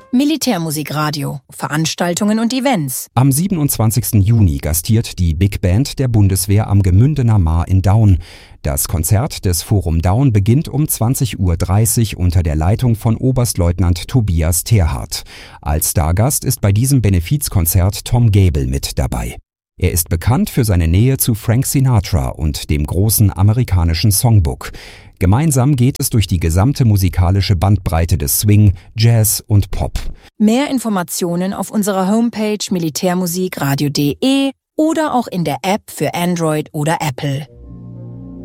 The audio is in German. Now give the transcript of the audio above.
Militärmusikradio, Veranstaltungen und Events. Am 27. Juni gastiert die Big Band der Bundeswehr am Gemündener Maar in Daun. Das Konzert des Forum Daun beginnt um 20:30 Uhr unter der Leitung von Oberstleutnant Tobias Terhardt. Als Stargast ist bei diesem Benefizkonzert Tom Gable mit dabei. Er ist bekannt für seine Nähe zu Frank Sinatra und dem großen amerikanischen Songbook. Gemeinsam geht es durch die gesamte musikalische Bandbreite des Swing, Jazz und Pop. Mehr Informationen auf unserer Homepage militärmusikradio.de oder auch in der App für Android oder Apple.